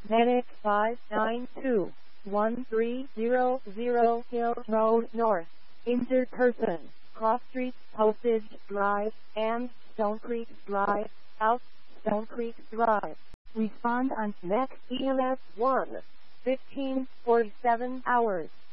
Medic 592-1300 Hills Road North. Injured person. Cross Streets, Postage Drive, and Stone Creek Drive, South Stone Creek Drive. Respond on next EMS 1. 15:47 hours.